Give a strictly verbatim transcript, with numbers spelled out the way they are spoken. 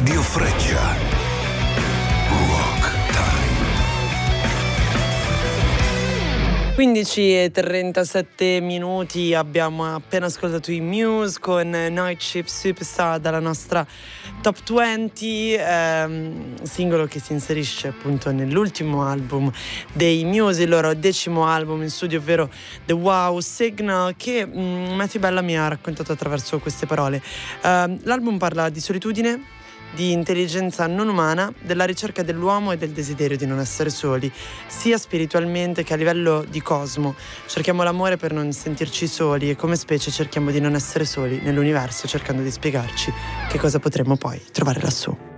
Radio Freccia. Rock Time. quindici e trentasette minuti, abbiamo appena ascoltato i Muse con Night Shift Superstar dalla nostra Top venti, ehm, singolo che si inserisce appunto nell'ultimo album dei Muse, il loro decimo album in studio, ovvero The Wow Signal, che mh, Matthew Bella mi ha raccontato attraverso queste parole. Eh, l'album parla di solitudine, di intelligenza non umana, della ricerca dell'uomo e del desiderio di non essere soli, sia spiritualmente che a livello di cosmo. Cerchiamo l'amore per non sentirci soli e come specie cerchiamo di non essere soli nell'universo, cercando di spiegarci che cosa potremmo poi trovare lassù.